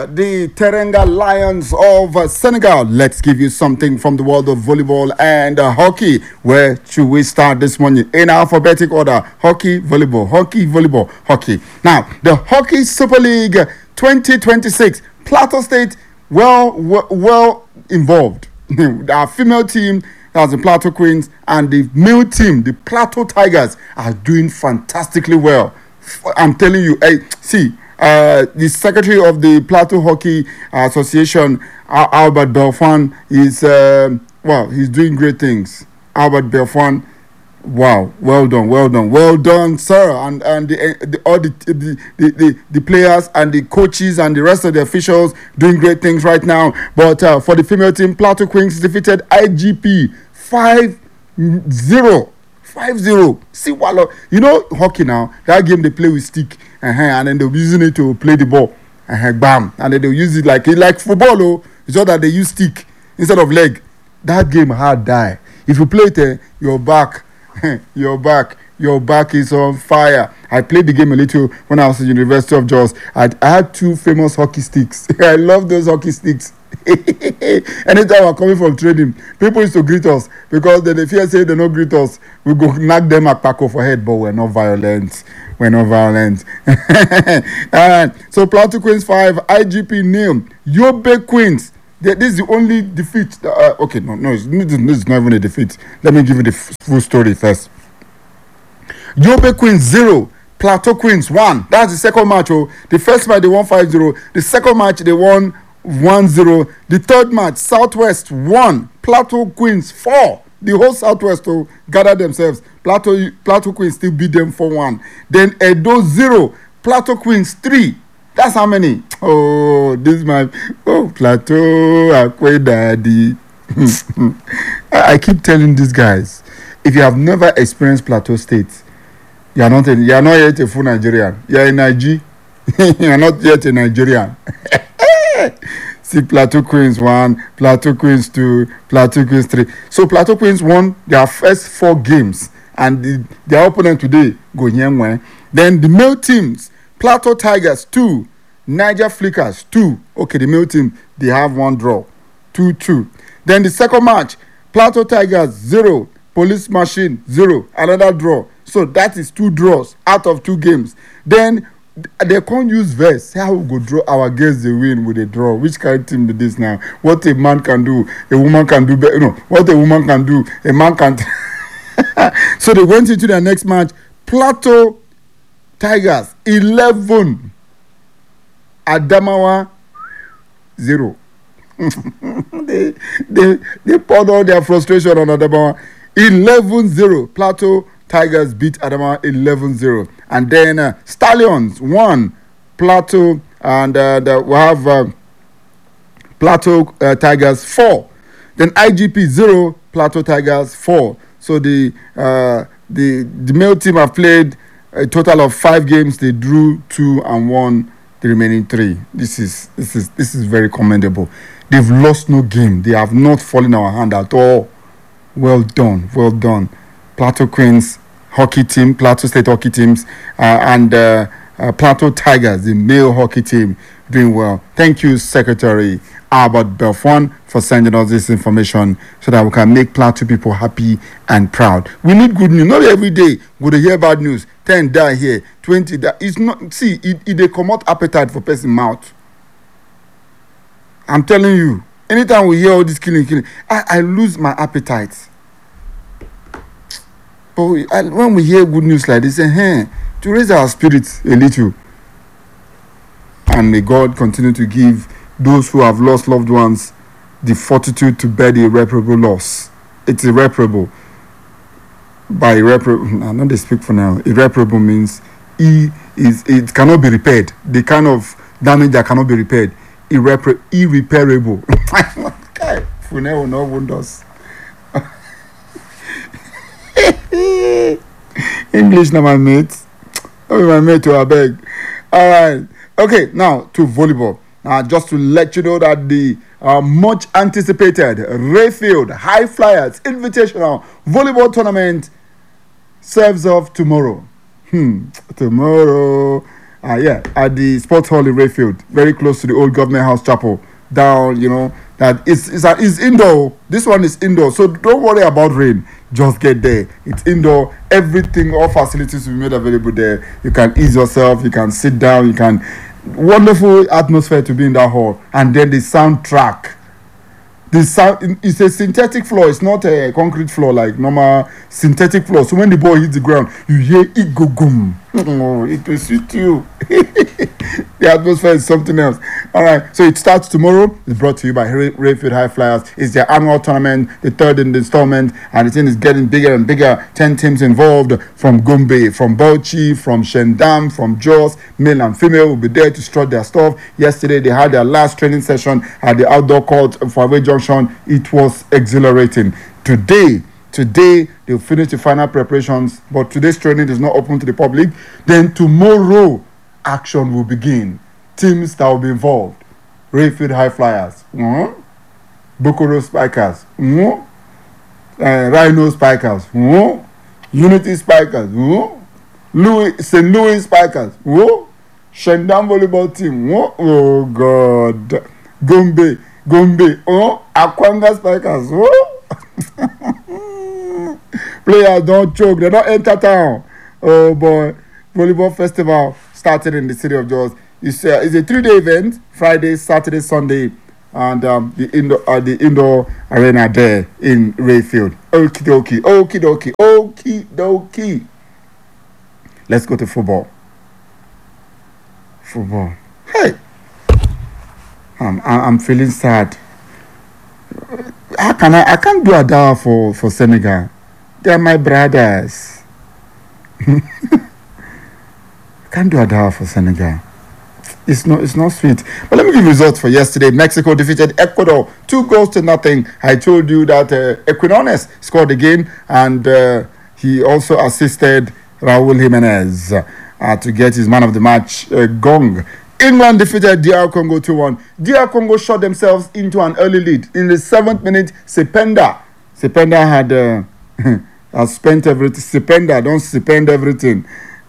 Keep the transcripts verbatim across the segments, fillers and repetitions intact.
The Terenga Lions of uh, Senegal. Let's give you something from the world of volleyball and uh, hockey. Where should we start this morning? In alphabetic order: hockey, volleyball, hockey, volleyball, hockey. Now, the Hockey Super League twenty twenty-six. Plateau State, well, well, well involved. Our female team, that's the Plateau Queens, and the male team, the Plateau Tigers, are doing fantastically well. I'm telling you, hey, see. Uh, the secretary of the Plateau Hockey Association, Al- Albert Belfan, is uh, well. He's doing great things. Albert Belfan, wow, well done, well done, well done, sir, and and the, uh, the all the the, the the the players and the coaches and the rest of the officials doing great things right now. But uh, for the female team, Plateau Queens defeated I G P five zero. five zero. See, Wallo. You know, hockey now, that game they play with stick, uh-huh, and then they'll be using it to play the ball. Uh-huh, bam. And then they'll use it like like football, oh. It's just that they use stick instead of leg. That game hard die. If you play it, uh, your back, your back, your back is on fire. I played the game a little when I was at the University of Jos. I, I had two famous hockey sticks. I love those hockey sticks. Anytime we're coming from training, people used to greet us because they, they fear say they don't greet us. We go knock them a paco for head, but we're not violent. We're not violent. Alright, so Plateau Queens five, I G P nil. Yobe Queens. They, this is the only defeat. Uh, okay, no, no, it's, this is not even a defeat. Let me give you the f- full story first. Yobe Queens zero. Plateau Queens one. That's the second match. Oh, the first match they won five zero. The second match they won one zero. The third match, Southwest one. Plateau Queens four. The whole Southwest oh, gathered themselves. Plateau Plateau Queens still beat them four one. Then Edo zero. Plateau Queens three. That's how many? Oh, this is my oh Plateau Akwe Daddy. I, I keep telling these guys, if you have never experienced Plateau State, you are not a, you are not yet a full Nigerian. You are a Niger. You are not yet a Nigerian. See, Plateau Queens one, Plateau Queens two, Plateau Queens three. So Plateau Queens won their first four games, and the, their opponent today go Nyemwe. Then the male teams, Plateau Tigers two, Niger Flickers two. Okay, the male team they have one draw, two two. Then the second match, Plateau Tigers zero, Police Machine zero, another draw. So that is two draws out of two games. Then they can't use verse. Say how we go draw our girls they win with a draw. Which kind of team is this now? What a man can do, a woman can do better. No, what a woman can do, a man can't. So they went into their next match. Plateau Tigers eleven, Adamawa zero. they they they poured all their frustration on Adamawa. eleven zero. Plateau Tigers beat Adamawa eleven zero. And then uh, Stallions one, Plateau, and uh, the, we have uh, Plateau uh, Tigers four. Then I G P zero, Plateau Tigers four. So the uh, the the male team have played a total of five games. They drew two and won the remaining three. This is this is this is very commendable. They've lost no game. They have not fallen our hand at all. Well done, well done, Plateau Queens hockey team, Plateau State hockey teams, uh, and uh, uh, Plateau Tigers, the male hockey team, doing well. Thank you, Secretary Albert Belfon, for sending us this information so that we can make Plateau people happy and proud. We need good news. Not every day we to hear bad news. ten die here, twenty die. It's not. See, it, it they come out appetite for person mouth. I'm telling you. Anytime we hear all this killing, killing, I, I lose my appetite. But we, I, when we hear good news like this, say, hey, to raise our spirits a little. And may God continue to give those who have lost loved ones the fortitude to bear the irreparable loss. It's irreparable. By irreparable, I know they speak for now. Irreparable means e is it cannot be repaired. The kind of damage that cannot be repaired. Irrepar- irreparable. Okay, Funel no wonders. English now, my mate. Oh, my mate, to I beg. All right. Okay, now to volleyball. Now, just to let you know that the uh, much anticipated Rayfield High Flyers Invitational Volleyball Tournament serves off tomorrow. Hmm, tomorrow. uh, yeah, at the sports hall in Rayfield, very close to the old Government House Chapel. Down, you know, that it's it's, a, it's indoor. This one is indoor, so don't worry about rain. Just get there. It's indoor. Everything, all facilities will be made available there. You can ease yourself. You can sit down. You can. Wonderful atmosphere to be in that hall. And then the soundtrack. The sound, it's a synthetic floor. It's not a concrete floor like normal synthetic floor. So when the ball hits the ground, you hear it go boom. Oh, it will suit you. The atmosphere is something else. All right, so it starts tomorrow. It's brought to you by Ray- Rayfield High Flyers. It's their annual tournament, the third in the installment, and the thing is getting bigger and bigger. Ten teams involved from Gombe, from Bauchi, from Shendam, from Jos. Male and female will be there to strut their stuff. Yesterday, they had their last training session at the outdoor court for Away Junction. It was exhilarating. Today, Today, they'll finish the final preparations, but today's training is not open to the public. Then tomorrow, action will begin. Teams that will be involved. Rayfield High Flyers. Mm-hmm. Bokoro Spikers. Mm-hmm. Uh, Rhino Spikers. Mm-hmm. Unity Spikers. Mm-hmm. Louis, Saint Louis Spikers. Mm-hmm. Shendam Volleyball Team. Mm-hmm. Oh, God. Gombe. Gombe. Oh, Akwanga Spikers. Mm-hmm. Players don't choke, they don't enter town. Oh boy, volleyball festival started in the city of Jos. It's, uh, it's a three-day event: Friday, Saturday, Sunday, and um, the indoor uh, the indoor arena there in Rayfield. Okie dokie, okie dokie, okie dokie. Let's go to football. Football. Hey, I'm I'm feeling sad. How can I? I can't do a dawa for for Senegal. They are my brothers. Can't do a dawa for Senegal. It's not, it's not sweet. But let me give results for yesterday. Mexico defeated Ecuador two goals to nothing. I told you that uh, Equinones scored again, and uh, he also assisted Raul Jimenez uh, to get his man of the match uh, gong. England defeated D R Congo two one. D R Congo shot themselves into an early lead. In the seventh minute, Sependa. Sependa had uh, has spent everything. Sependa, don't spend everything.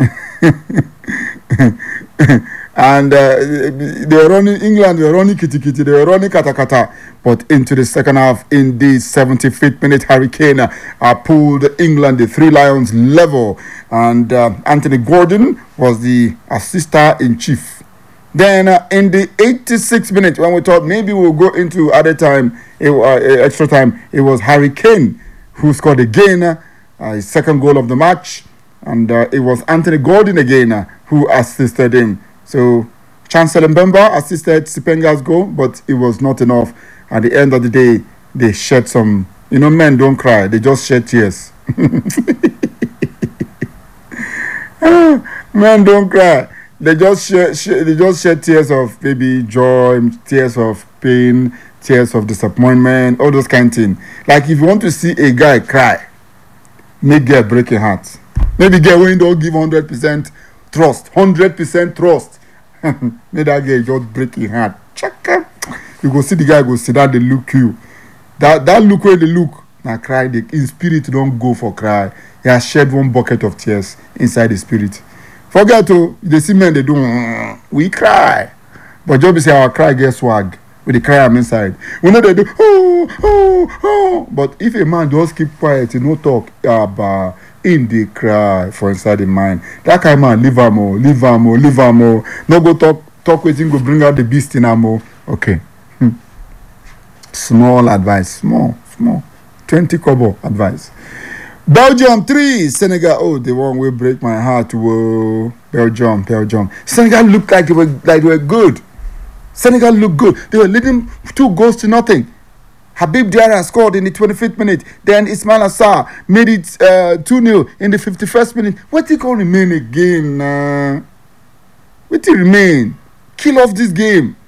And uh, they were running, England, they were running kitty kitty, they were running kata kata. But into the second half, in the seventy-fifth minute, Hurricane uh, pulled England, the Three Lions, level. And uh, Anthony Gordon was the assistant in chief. Then uh, in the eighty-sixth minute, when we thought maybe we'll go into other time, it, uh, extra time, it was Harry Kane who scored again, uh, his second goal of the match. And uh, it was Anthony Gordon again uh, who assisted him. So Chancellor Mbemba assisted Sipenga's goal, but it was not enough. At the end of the day, they shed some, you know, men don't cry, they just shed tears. Men don't cry. They just shed, shed, they just shed tears of maybe joy, tears of pain, tears of disappointment, all those kind of things. Like if you want to see a guy cry, make girl break your heart. Maybe girl when don't give one hundred percent trust, one hundred percent trust. Make that guy just break your heart. Check. You go see the guy go sit down, they look you. That that look where they look, now cry. The in spirit don't go for cry. He has shed one bucket of tears inside the spirit. Forget to the see men they do mm, we cry. But just say our cry get swag. With the cry I'm inside. We know they do oh oh oh. But if a man just keep quiet, he no talk about in the cry for inside the mind. That kind of man leave am oh, leave am oh, leave am oh. No go talk talk with him, go bring out the beast in am oh. Okay. Hmm. Small advice, small, small. Twenty kobo advice. Belgium three, Senegal. Oh, the one will break my heart. Whoa, Belgium, Belgium. Senegal looked like they were like they were good. Senegal looked good. They were leading two goals to nothing. Habib Diarra scored in the twenty-fifth minute. Then Ismail Assar made it uh, two nil in the fifty-first minute. What do you remain again? Uh, what do you remain? Kill off this game.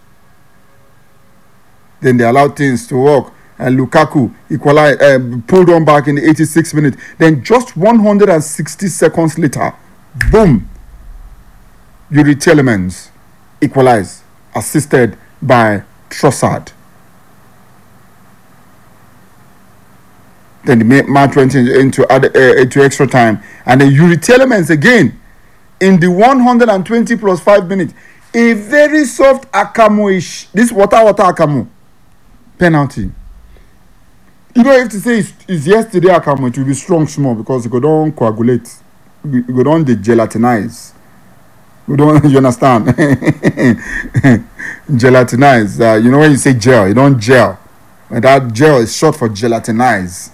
Then they allowed things to work. And Lukaku equalized, uh, pulled on back in the eighty-sixth minute. Then just one hundred sixty seconds later, boom, Yuri Tielemans equalized, assisted by Trossard. Then the match went into, into, uh, into extra time. And then Yuri Tielemans again in the one hundred twenty plus five minutes. A very soft Akamu-ish, this water water Akamu penalty. You know, if to say it's, it's yesterday Akamu, it will be strong small because it go down coagulate, it go down the gelatinize. You don't, you understand? Gelatinize. Uh, you know when you say gel, you don't gel. And that gel is short for gelatinize.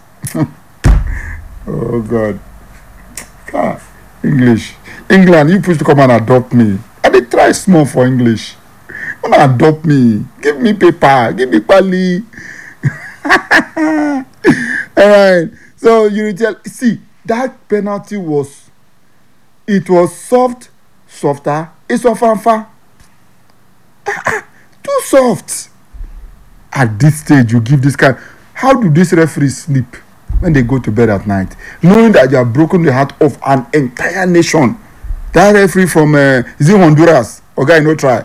Oh God. God. English. England, you push to come and adopt me. And they try small for English. Wanna adopt me. Give me paper. Give me pali. Alright. So you tell see that penalty was it was soft. Softer, it's a fanfa. Too soft. At this stage, you give this kind. How do these referees sleep when they go to bed at night, knowing that you have broken the heart of an entire nation? That referee from uh, is it Honduras? Okay, no try.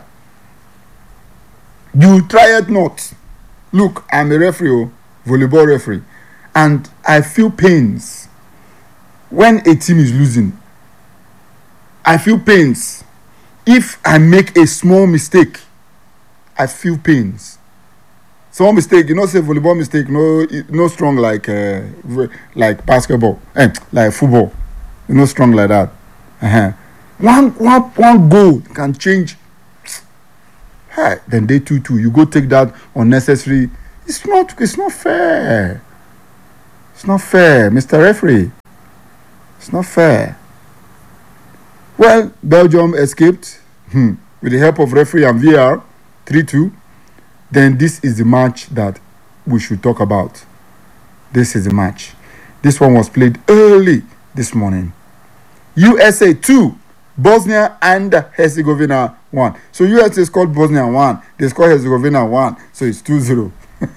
You try it not. Look, I'm a referee, oh, volleyball referee, and I feel pains when a team is losing. I feel pains. If I make a small mistake, I feel pains. Small mistake, you know, say volleyball mistake, no, no strong like uh, like basketball, eh, like football, you know, strong like that. Uh-huh. One, one, one goal can change. Hey, then day two, two, you go take that unnecessary. It's not, it's not fair. It's not fair, Mister Referee. It's not fair. Well, Belgium escaped hmm, with the help of referee and V R, three two. Then this is the match that we should talk about. This is the match. This one was played early this morning. U S A two, Bosnia and Herzegovina one. So U S A scored Bosnia one. They scored Herzegovina one. So it's two zero.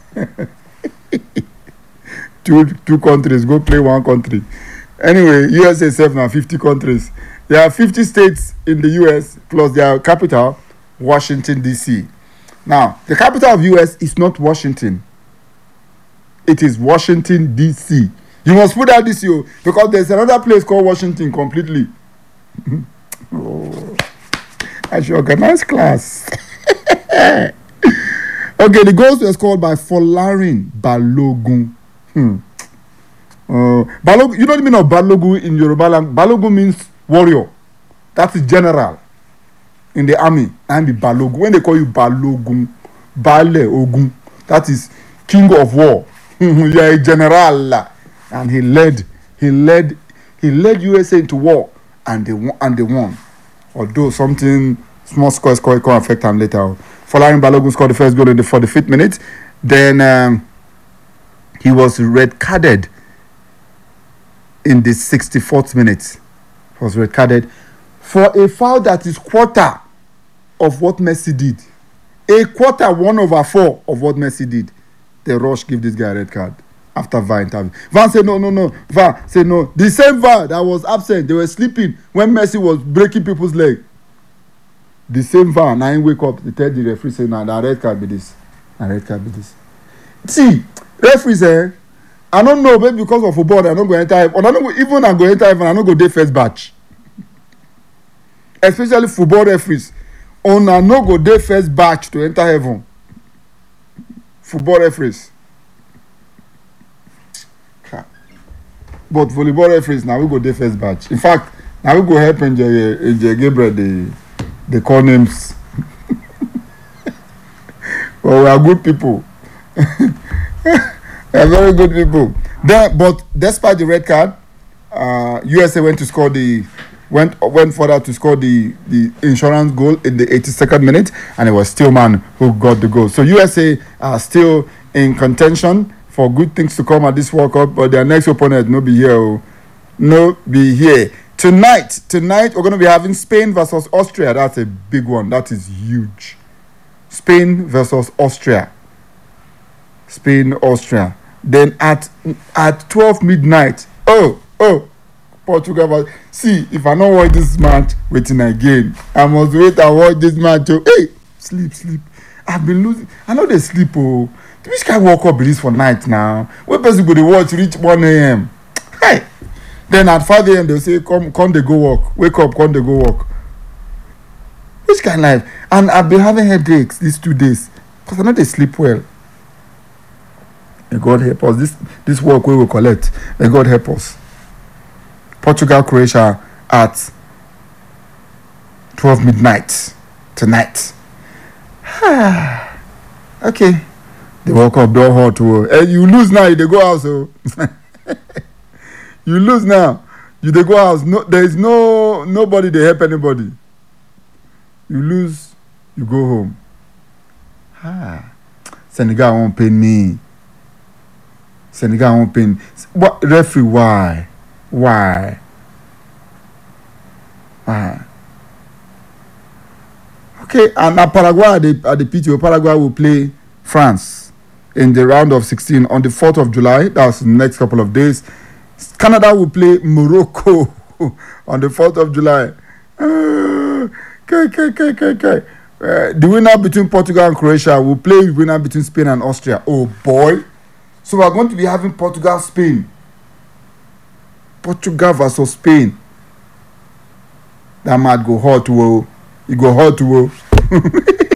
two, two countries go play one country. Anyway, U S A seven now fifty countries. There are fifty states in the U S plus their capital, Washington, D C. Now, the capital of U S is not Washington. It is Washington, D C. You must put that D C because there's another place called Washington completely. Oh, I should organize class. Okay, the goals were scored by Folarin Balogun. Hmm. Uh, Balogun, you know the meaning of Balogun in Yoruba language? Balogun means warrior. That is general in the army. And the Balogun. When they call you Balogun, Bale Ogun, that is king of war. You are a general. And he led, he led, he led U S A into war, and they won. And they won. Although something small score score can affect them later. Folarin Balogun scored the first goal in the forty-fifth minute. Then um, he was red carded in the sixty-fourth minute. He was red carded for a foul that is quarter of what Messi did. A quarter, one over four of what Messi did. The rush give this guy a red card after V A R interview. V A R said no, no, no. V A R said no. The same V A R that was absent, they were sleeping when Messi was breaking people's leg. The same V A R, now he wake up, they tell the referee, say, nah, that red card be this. That red card be this. See, referees, eh, I don't know, maybe because of football, I don't go enter, or I don't go, even I go enter, even I don't go day first batch. Especially football referees. On I no go day first batch to enter heaven. Football referees. But volleyball referees, now we go day first batch. In fact, now we go help N J Gabriel, the the call names. Well, we are good people. We are very good people. Then, but despite the red card, uh, U S A went to score the went went further to score the the insurance goal in the eighty-second minute, and it was Stillman who got the goal. So U S A are still in contention for good things to come at this World Cup, but their next opponent no be here. Oh. No be here. Tonight, tonight we're going to be having Spain versus Austria. That's a big one. That is huge. Spain versus Austria. Spain, Austria. Then at at twelve midnight. Oh, oh, Portugal. See, if I don't watch this match, waiting again. I must wait and watch this match. Oh, hey, sleep, sleep. I've been losing. I know they sleep. Oh, which kind of walk up this for night now? What person go to watch reach one a.m.? Hey, Then at five a m they'll say, come, come, they go work. Wake up, come, they go work. Which kind of life? And I've been having headaches these two days because I know they sleep well. May God help us. This this work we will collect. May God help us. Portugal, Croatia at twelve midnight tonight. Okay. The World Cup don't hurt to eh, you lose now, you they go out so you lose now, you they go out. No, there is no nobody they help anybody. You lose, you go home. Ah, Senegal won't pay me. Senegal won't pay me. What referee? Why? Why? Why? Okay, and now Paraguay at the, at the P T O, Paraguay will play France in the round of sixteen on the fourth of July. That's the next couple of days. Canada will play Morocco on the fourth of July. Uh, okay, okay, okay, okay, okay. Uh, the winner between Portugal and Croatia will play the winner between Spain and Austria. Oh boy. So we're going to be having Portugal, Spain. Portugal versus Spain. That might go hot, whoa. It go hot, whoa.